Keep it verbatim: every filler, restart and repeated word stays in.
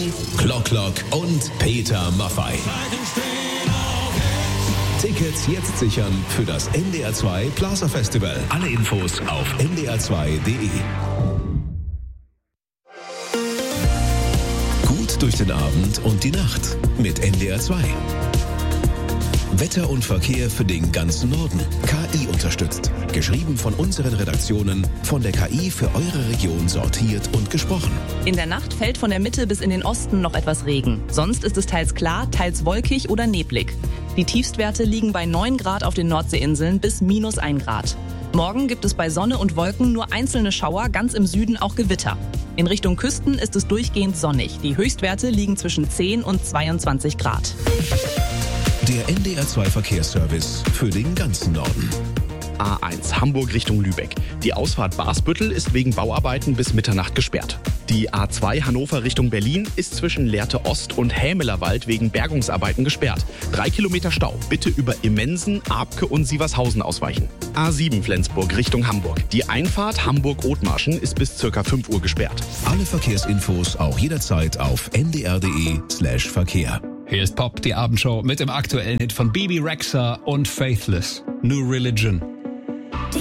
Glock Glock und Peter Maffay. Tickets jetzt sichern für das N D R zwei Plaza Festival. Alle Infos auf n d r zwei punkt d e. Gut durch den Abend und die Nacht mit N D R zwei. Wetter und Verkehr für den ganzen Norden. K I unterstützt. Geschrieben von unseren Redaktionen, von der K I für eure Region sortiert und gesprochen. In der Nacht fällt von der Mitte bis in den Osten noch etwas Regen. Sonst ist es teils klar, teils wolkig oder neblig. Die Tiefstwerte liegen bei neun Grad auf den Nordseeinseln bis minus ein Grad. Morgen gibt es bei Sonne und Wolken nur einzelne Schauer, ganz im Süden auch Gewitter. In Richtung Küsten ist es durchgehend sonnig. Die Höchstwerte liegen zwischen zehn und zweiundzwanzig Grad. Der N D R zwei Verkehrsservice für den ganzen Norden. A eins Hamburg Richtung Lübeck. Die Ausfahrt Basbüttel ist wegen Bauarbeiten bis Mitternacht gesperrt. Die A zwei Hannover Richtung Berlin ist zwischen Lehrte Ost und Hämelerwald wegen Bergungsarbeiten gesperrt. Drei Kilometer Stau. Bitte über Immensen, Abke und Sievershausen ausweichen. A sieben Flensburg Richtung Hamburg. Die Einfahrt Hamburg-Othmarschen ist bis ca. fünf Uhr gesperrt. Alle Verkehrsinfos auch jederzeit auf n d r punkt d e slash Verkehr. Hier ist Pop, die Abendshow mit dem aktuellen Hit von Bebe Rexha und Faithless, New Religion.